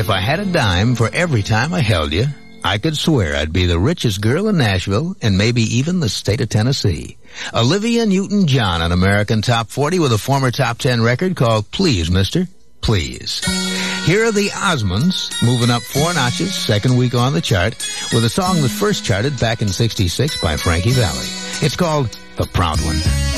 If I had a dime for every time I held you, I could swear I'd be the richest girl in Nashville and maybe even the state of Tennessee. Olivia Newton-John on American Top 40 with a former Top 10 record called Please, Mister, Please. Here are the Osmonds, moving up 4 notches, second week on the chart, with a song that first charted back in '66 by Frankie Valli. It's called The Proud One.